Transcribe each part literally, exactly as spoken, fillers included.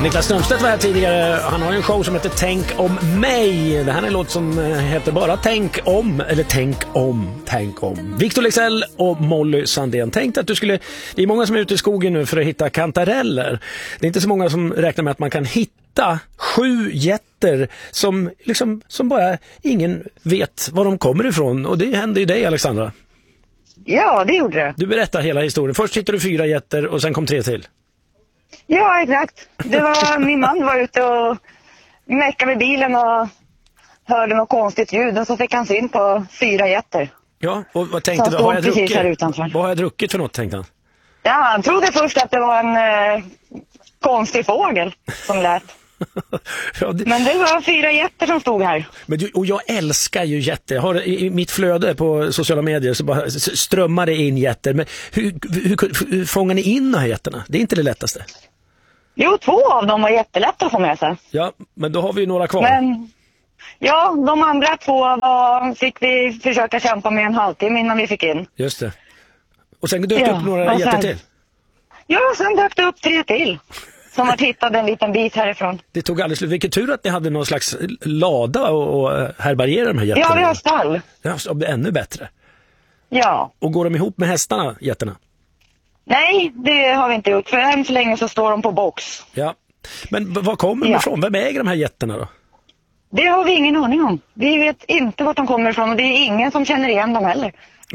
Niklas Strömstedt var här tidigare. Han har en show som heter Tänk om mig. Det här är en låt som heter bara Tänk om, eller Tänk om, Tänk om. Victor Leksell och Molly Sandén. Tänkte att du skulle, det är många som är ute i skogen nu för att hitta kantareller. Det är inte så många som räknar med att man kan hitta sju jätter som liksom, som bara ingen vet var de kommer ifrån. Och det hände ju dig, Alexandra. Ja, det gjorde det. Du berättar hela historien. Först hittade du fyra jätter och sen kom tre till. Ja, exakt. Det var, min man var ute och mäckade med bilen och hörde något konstigt ljud och så fick han syn på fyra jätter. Ja, och vad tänkte du? Har jag druckit? Vad har jag druckit för något, tänkte han? Ja, han trodde först att det var en eh, konstig fågel som lät. Ja, det... Men det var fyra jätter som stod här. Men du, och jag älskar ju jätter. Jag har i mitt flöde på sociala medier så bara strömmar det in jätter. Men hur, hur, hur fångar ni in de här jätterna? Det är inte det lättaste. Jo, två av dem var jättelätta att få med sig. Ja, men då har vi ju några kvar. Men, ja, de andra två var, fick vi försöka kämpa med en halvtimme innan vi fick in. Just det. Och sen dök ja, upp några jätter till? Ja, sen dök det upp tre till. Som har hittat en liten bit härifrån. Det tog alldeles slut. Vilken tur att ni hade någon slags lada och, och härbärgera de här jätterna. Ja, vi har stall. Ja, så blir det ännu bättre. Ja. Och går de ihop med hästarna, jätterna? Nej, det har vi inte gjort. För än så länge så står de på box. Ja. Men var kommer de ja. ifrån? Vem äger de här jätterna då? Det har vi ingen aning om. Vi vet inte vart de kommer ifrån och det är ingen som känner igen dem heller.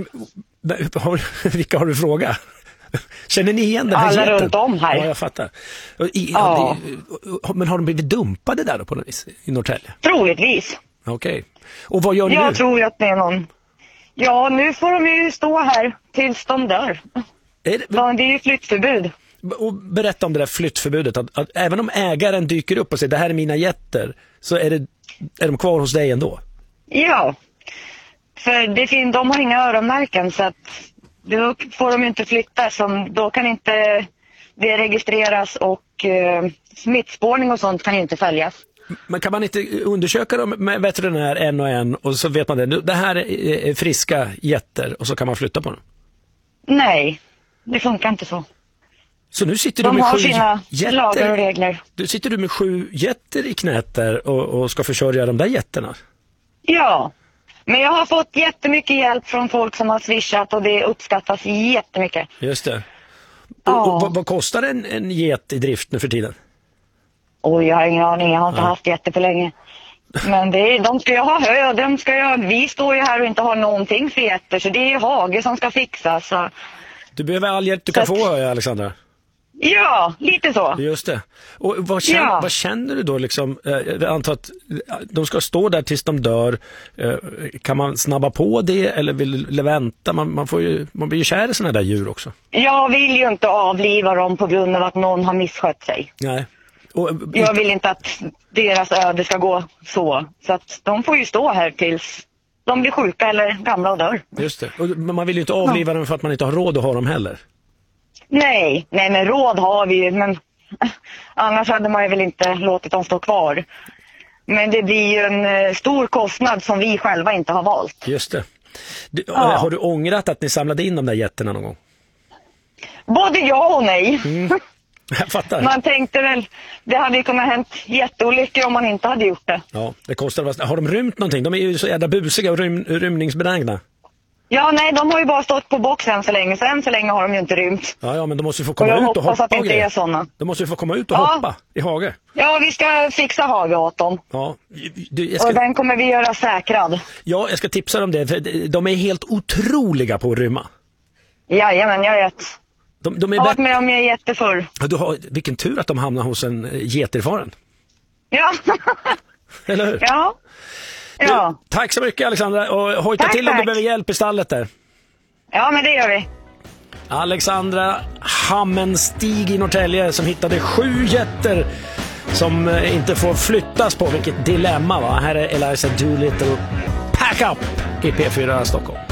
Vilka har du frågat? Känner ni igen den här Alla jätten? runt om här. Ja, jag fattar. I, ja. det, men har de blivit dumpade där då på något vis i Norrtälje? Troligtvis. Okej. Okay. Och vad gör ni jag nu? Jag tror att det är någon... Ja, nu får de ju stå här tills de dör. Är det... Ja, det är ju flyttförbud. Och berätta om det där flyttförbudet. Att, att även om ägaren dyker upp och säger det här är mina jätter, så är, det, är de kvar hos dig ändå? Ja. För det fin- de har inga öronmärken så att då får de ju inte flytta. Som, då kan inte det registreras och eh, smittspårning och sånt kan ju inte följas. Men kan man inte undersöka dem med veterinär en och en och så vet man det. Det här är friska jätter och så kan man flytta på dem? Nej, det funkar inte så. Så nu sitter de du med har sju sina jätter. lagar och regler. Du sitter du med sju jätter i knät där och, och ska försörja de där jätterna? Ja, men jag har fått jättemycket hjälp från folk som har swishat och det uppskattas jättemycket. Just det. Ja. Och, och, vad, vad kostar en, en get i drift nu för tiden? Oj, jag har ingen aning. Jag har inte ja. haft jätte för länge. Men det är, de ska ju ha hö. De ska ju, vi står ju här och inte har någonting för jätter. Så det är hage som ska fixas. Så. Du behöver all hjälp du kan så. få, Alexandra. Ja, lite så. Just det. Och vad känner, ja. vad känner du då liksom? Jag antar att de ska stå där tills de dör. Kan man snabba på det eller vill vänta? Man, man, får ju, man blir ju kär i såna där djur också. Jag vill ju inte avliva dem på grund av att någon har misskött sig. Nej. Och, jag vill inte att deras öde ska gå så. Så att de får ju stå här tills de blir sjuka eller gamla och dör. Just det. Och, men man vill ju inte avliva ja. dem för att man inte har råd att ha dem heller. Nej, nej men råd har vi ju. Men annars hade man ju väl inte låtit dem stå kvar. Men det blir ju en stor kostnad som vi själva inte har valt. Just det. Du, ja. Har du ångrat att ni samlade in de där jätterna någon gång? Både ja och nej. Mm. Jag fattar. Man tänkte väl, det hade ju kunnat hänt jätteolyckor om man inte hade gjort det. Ja, det kostar. Har de rymt någonting? De är ju så jävla busiga och rym, rymningsbenägna. Ja, nej, de har ju bara stått på box än så länge. Så än så länge har de ju inte rymt. Ja, ja men de måste ju få komma och ut och hoppa. Jag hoppas att det inte är sådana. De måste ju få komma ut och ja. hoppa i hage. Ja, vi ska fixa hage åt dem. Ja, du, jag ska... Och den kommer vi göra säkrad. Ja, jag ska tipsa dem det. För de är helt otroliga på att rymma. Jajamän, jag vet. De, de är jag har varit med om jag är jätteförr. Du har, vilken tur att de hamnar hos en geterfaren. Ja. Eller hur? Ja. Ja. Du, tack så mycket Alexandra och hojta tack, till tack. om du behöver hjälp i stallet där. Ja, men det gör vi. Alexandra Hammenstig i Norrtälje som hittade sju jätter som inte får flyttas på. Vilket dilemma va? Här är Eliza Doolittle Pack Up i P fyra Stockholm.